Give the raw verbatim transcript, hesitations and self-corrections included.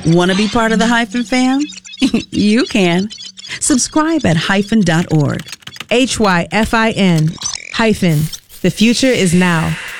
Want to be part of the Hyphen fam? You can. Subscribe at hyphen dot org. H Y F I N hyphen. The future is now.